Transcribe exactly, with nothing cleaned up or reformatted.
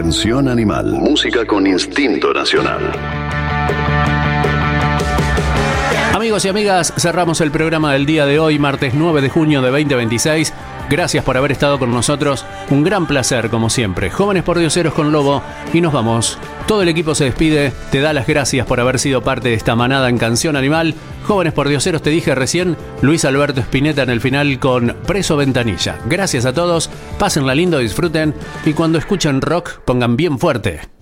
Canción Animal. Música con instinto nacional. Amigos y amigas, cerramos el programa del día de hoy, martes nueve de junio de veinte veintiséis. Gracias por haber estado con nosotros. Un gran placer, como siempre. Jóvenes Pordioseros con Lobo. Y nos vamos. Todo el equipo se despide. Te da las gracias por haber sido parte de esta manada en Canción Animal. Jóvenes Pordioseros, te dije recién, Luis Alberto Spinetta en el final con Preso Ventanilla. Gracias a todos. Pásenla lindo, disfruten. Y cuando escuchen rock, pongan bien fuerte.